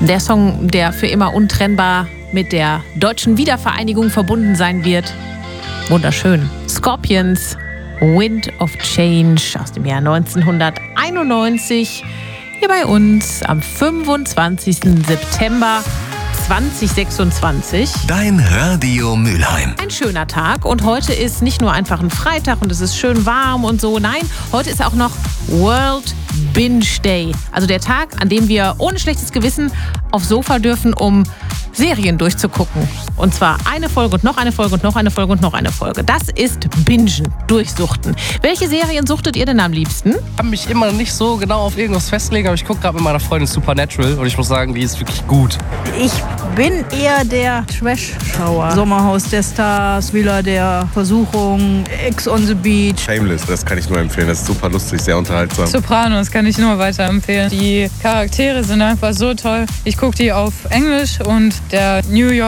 Der Song, der für immer untrennbar mit der deutschen Wiedervereinigung verbunden sein wird. Wunderschön. Scorpions, Wind of Change aus dem Jahr 1991. Hier bei uns am 25. September 2026. Dein Radio Mülheim. Ein schöner Tag und heute ist nicht nur einfach ein Freitag und es ist schön warm und so. Nein, heute ist auch noch World Binge Day. Also der Tag, an dem wir ohne schlechtes Gewissen aufs Sofa dürfen, um Serien durchzugucken. Und zwar eine Folge und noch eine Folge und noch eine Folge und noch eine Folge. Das ist Bingen, Durchsuchten. Welche Serien suchtet ihr denn am liebsten? Ich kann mich immer nicht so genau auf irgendwas festlegen, aber ich gucke gerade mit meiner Freundin Supernatural und ich muss sagen, die ist wirklich gut. Ich bin eher der Trash-Schauer. Sommerhaus der Stars, Villa der Versuchung, Ex on the Beach. Shameless, das kann ich nur empfehlen. Das ist super lustig, sehr unterhaltsam. Sopranos kann ich nur weiterempfehlen. Die Charaktere sind einfach so toll. Ich gucke die auf Englisch und der New York